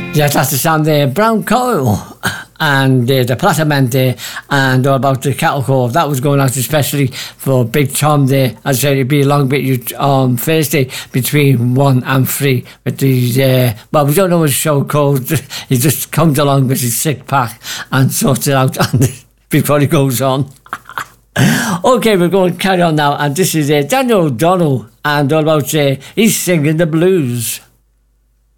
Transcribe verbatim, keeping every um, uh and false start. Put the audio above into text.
Yes, that's the sound there. Brown Coal and uh, the Platinum there, and all about the Cattle Cove. That was going out especially for Big Tom there. As I said, it'd be a long bit on um, Thursday between one and three. With the uh, well, we don't know what show called. He just comes along with his sick pack and sorts it out before he goes on. Okay, we're going to carry on now, and this is uh, Daniel O'Donnell, and all about uh, he's singing the blues.